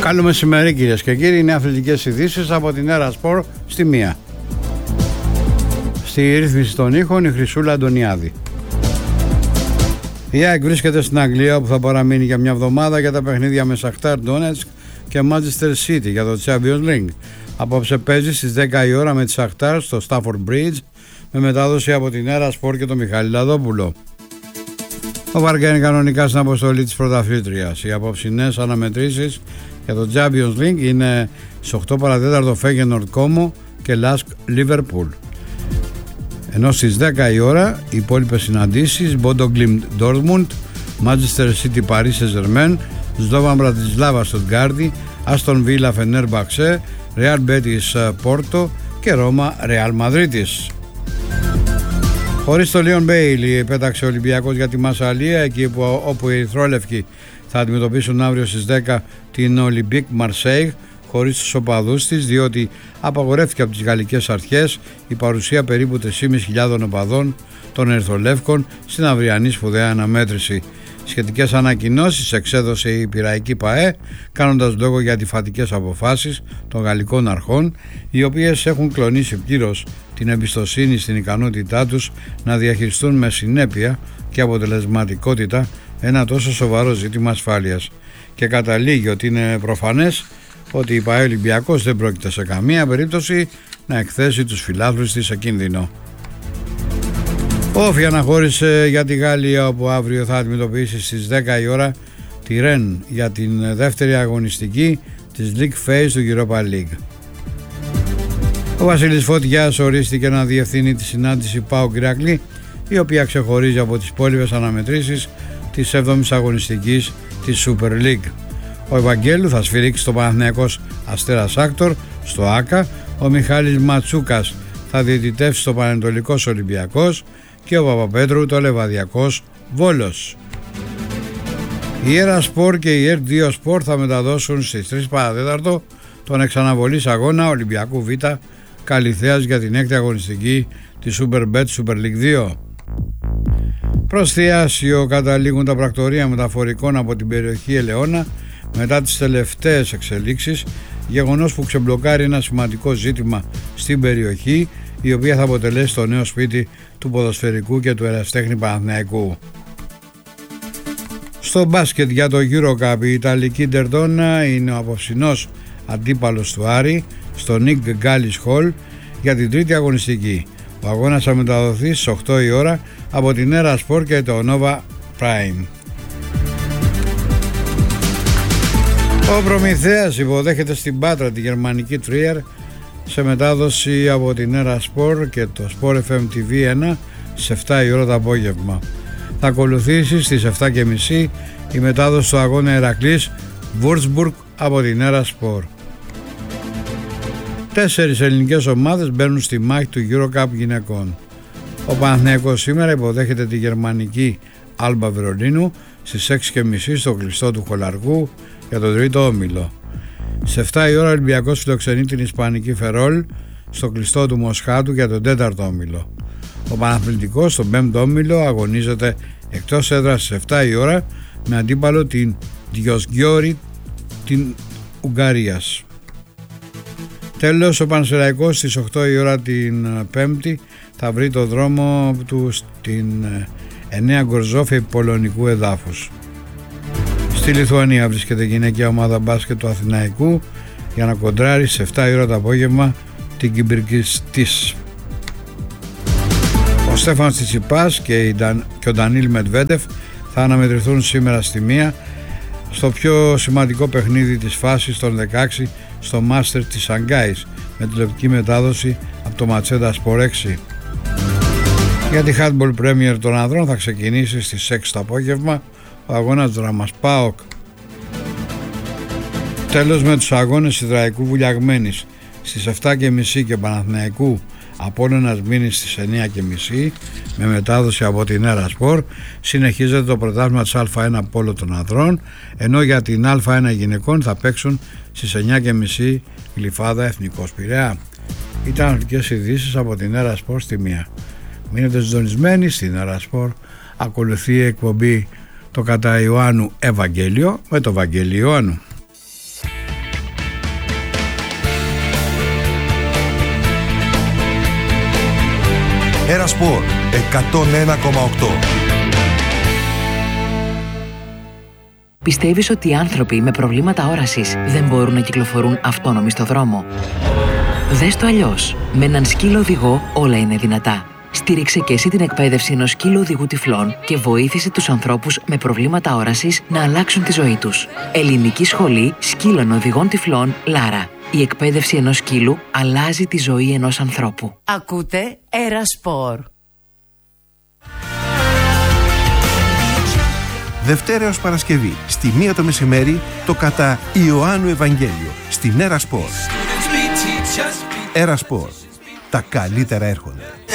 Καλό μεσημέρι κυρίες και κύριοι, είναι αθλητικές ειδήσεις από την Έρα Σπορ στη μία. Στη ρύθμιση των ήχων η Χρυσούλα Αντωνιάδη. Η ΑΕΚ βρίσκεται στην Αγγλία, όπου θα παραμείνει για μια εβδομάδα για τα παιχνίδια με Σαχτάρ Ντόνετσκ και Manchester City για το Champions League. Απόψε παίζει στις 10 η ώρα με τη Σαχτάρ στο Stafford Bridge, με μετάδοση από την Έρα Σπορ και τον Μιχάλη Λαδόπουλο. Ο Βάρκα είναι κανονικά στην αποστολή της πρωταθλήτριας. Οι απόψινές αναμετρήσεις για το Champions League είναι στις 8 παρατέταρτο Feyenoord Como και Lask Liverpool. Ενώ στις 10 η ώρα οι υπόλοιπες συναντήσεις Bodo Glimt Dortmund, Manchester City Paris Saint-Germain, Slovan Bratislava Stuttgart, Aston Villa Fenerbahce, Real Betis Porto και Ρώμα Real Madrid. Χωρίς το Λίον Μπέιλι πέταξε ο Ολυμπιακός για τη Μασσαλία, εκεί όπου οι Ερυθρόλευκοι θα αντιμετωπίσουν αύριο στις 10 την Ολυμπίκ Μαρσέιγ χωρίς τους οπαδούς της, διότι απαγορεύτηκε από τις γαλλικές αρχές η παρουσία περίπου 3.500 οπαδών των Ερυθρολεύκων στην αυριανή σπουδαία αναμέτρηση. Σχετικές ανακοινώσεις εξέδωσε η Πειραϊκή ΠΑΕ, κάνοντας λόγο για αντιφατικές αποφάσεις των γαλλικών αρχών, οι οποίες έχουν κλονίσει πλήρως την εμπιστοσύνη στην ικανότητά τους να διαχειριστούν με συνέπεια και αποτελεσματικότητα ένα τόσο σοβαρό ζήτημα ασφάλειας, και καταλήγει ότι είναι προφανές ότι η ΠΑΕ Ολυμπιακός δεν πρόκειται σε καμία περίπτωση να εκθέσει τους φιλάθλους της σε κίνδυνο. Ο Όφη αναχώρησε για τη Γαλλία, όπου αύριο θα αντιμετωπίσει στις 10 η ώρα τη Ρεν για την δεύτερη αγωνιστική της League Phase του Europa League. Ο Βασίλης Φωτιάς ορίστηκε να διευθύνει τη συνάντηση ΠΑΟΚ Ηρακλή, η οποία ξεχωρίζει από τις υπόλοιπες αναμετρήσεις της 7ης αγωνιστικής της Super League. Ο Ευαγγέλου θα σφυρίξει το Παναθηναϊκός Αστέρας Άκτορ στο ΆΚΑ, ο Μιχάλης Ματσούκας θα διαιτητεύσει το Πανετολικός Ολυμπιακός και ο Παπαπέτρου το Λεβαδιακός Βόλος. Η Έρα Σπορ και η ΕΡΤ2 Σπορ θα μεταδώσουν στις 3 παρατέταρτο τον εξαναβολής αγώνα Ολυμπιακού Β Καλιθέας για την 6η αγωνιστική της Superbet Super League 2. Προς Θειάσιο καταλήγουν τα πρακτορεία μεταφορικών από την περιοχή Ελαιώνα μετά τις τελευταίες εξελίξεις, γεγονός που ξεμπλοκάρει ένα σημαντικό ζήτημα στην περιοχή, η οποία θα αποτελέσει το νέο σπίτι του ποδοσφαιρικού και του ερασιτέχνη Παναθηναϊκού. Στο μπάσκετ για το EuroCup, η Ιταλική Ντερντόνα είναι ο απόψινός αντίπαλος του Άρη στο Nick Gallis Hall για την τρίτη αγωνιστική. Ο αγώνας θα μεταδοθεί στις 8 η ώρα από την Έρα Σπορ και το Nova Prime. Ο Προμηθέας υποδέχεται στην Πάτρα τη γερμανική Trier σε μετάδοση από την Έρα Σπορ και το Sport FM TV 1 στις 7 η ώρα το απόγευμα. Θα ακολουθήσει στις 7.30 η μετάδοση του αγώνα Ηρακλής Würzburg από την Έρα Σπορ. 4 ελληνικές ομάδες μπαίνουν στη μάχη του EuroCup γυναικών. Ο Παναθηναϊκός σήμερα υποδέχεται τη γερμανική Άλμπα Βερολίνου στις 6.30 στο κλειστό του Χολαργού για τον τρίτο όμιλο. Σε 7 η ώρα ο Ολυμπιακός φιλοξενεί την Ισπανική Φερόλ στο κλειστό του Μοσχάτου για τον τέταρτο όμιλο. Ο Παναθηναϊκός στον πέμπτο όμιλο αγωνίζεται εκτός έδρας στις 7 η ώρα με αντίπαλο την Διοσγιόρι την Ουγγαρίας. Τέλος, ο Πανσεραϊκός στις 8 η ώρα την Πέμπτη θα βρει το δρόμο του στην Εννέα Γκορζόφη πολωνικού εδάφους. Στη Λιθουανία βρίσκεται η γυναικεία ομάδα μπάσκετ του Αθηναϊκού για να κοντράρει σε 7 η ώρα το απόγευμα την Κιμπυρκιστής. Ο Στέφανος Τσιτσιπάς και ο Ντανίλ Μετβέντεφ θα αναμετρηθούν σήμερα στη 1 στο πιο σημαντικό παιχνίδι της φάσης των 16 στο Μάστερ της Σανγκάης, με τηλεοπτική μετάδοση από το Ματσέντα Σπορ 6. Για τη Handball Premier των ανδρών θα ξεκινήσει στις 6 το απόγευμα ο αγώνας Δράμας ΠΑΟΚ. Τέλος, με τους αγώνες Ιδραϊκού Βουλιαγμένης στις 7.30 και Παναθηναϊκού Απόλλωνας Μήνης στις 9.30 με μετάδοση από την Έρα Σπορ, συνεχίζεται το πρωτάθλημα της Α1 Πόλο των ανδρών, ενώ για την Α1 γυναικών θα παίξουν στις 9.30 Γλυφάδα Εθνικός Πειραιά. Ήταν αθλητικές ειδήσεις από την Έρα Σπορ στη 1. Μείνετε συντονισμένοι στην Έρα Σπορ. Ακολουθεί η εκπομπή το κατά Ιωάννου Ευαγγέλιο με το Βαγγέλη Ιωάννου. Ερασπορ 101,8. Πιστεύεις ότι οι άνθρωποι με προβλήματα όρασης δεν μπορούν να κυκλοφορούν αυτόνομοι στο δρόμο? Δες το αλλιώς. Με έναν σκύλο οδηγό όλα είναι δυνατά. Στήριξε και εσύ την εκπαίδευση ενός σκύλου οδηγού τυφλών και βοήθησε τους ανθρώπους με προβλήματα όρασης να αλλάξουν τη ζωή τους. Ελληνική Σχολή Σκύλων Οδηγών Τυφλών Λάρα. Η εκπαίδευση ενός σκύλου αλλάζει τη ζωή ενός ανθρώπου. Ακούτε Ερασπορ. Δευτέρα έως Παρασκευή, στη 1 το μεσημέρι, το κατά Ιωάννου Ευαγγέλιο, στην Ερασπορ. Ερασπορ. Τα καλύτερα έρχονται.